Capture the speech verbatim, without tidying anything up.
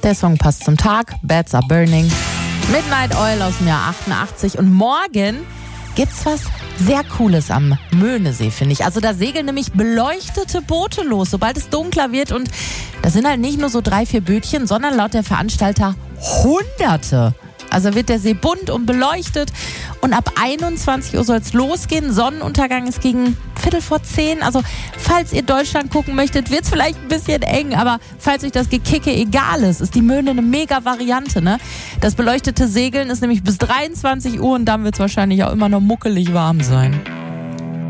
Der Song passt zum Tag. Bats are burning. Midnight Oil aus dem Jahr achtundachtzig. Und morgen gibt's was sehr Cooles am Möhnesee, finde ich. Also da segeln nämlich beleuchtete Boote los, sobald es dunkler wird. Und das sind halt nicht nur so drei, vier Bötchen, sondern laut der Veranstalter Hunderte. Also wird der See bunt und beleuchtet. Und ab einundzwanzig Uhr soll es losgehen. Sonnenuntergang ist gegen Viertel vor zehn. Also falls ihr Deutschland gucken möchtet, wird es vielleicht ein bisschen eng. Aber falls euch das Gekicke egal ist, ist die Möhne eine mega Variante. Ne? Das beleuchtete Segeln ist nämlich bis dreiundzwanzig Uhr und dann wird es wahrscheinlich auch immer noch muckelig warm sein.